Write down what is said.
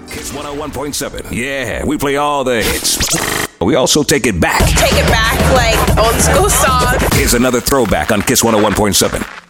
Kiss 101.7. Yeah, we play all the hits. We also take it back. Take it back like old school song. Here's another throwback on Kiss 101.7.